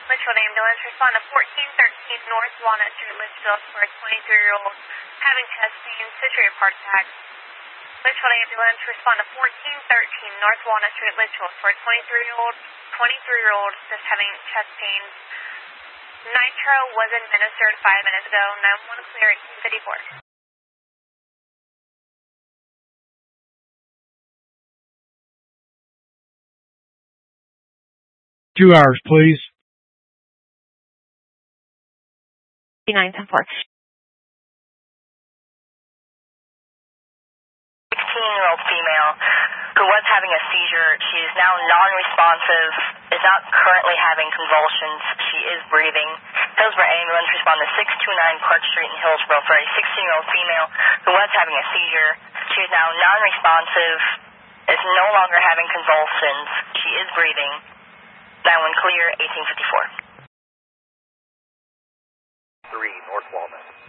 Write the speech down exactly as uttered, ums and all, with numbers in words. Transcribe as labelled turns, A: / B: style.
A: Litchfield ambulance, respond to fourteen thirteen North Walnut Street, Litchfield, for a twenty-three-year-old having chest pain, situated heart attack. Litchfield ambulance, respond to fourteen thirteen North Walnut Street, Litchfield, for a twenty-three-year-old twenty-three-year-old just having chest pain. Nitro was administered five minutes ago. nine one one clear at eighteen fifty-four.
B: Two hours, please.
A: nine ten four. sixteen-year-old female who was having a seizure. She is now non-responsive, is not currently having convulsions. She is breathing. Hillsborough ambulance respond to six two nine Park Street in Hillsborough for a sixteen-year-old female who was having a seizure. She is now non-responsive, is no longer having convulsions. She is breathing. nine one clear, eighteen fifty-four.
C: three North Walnut.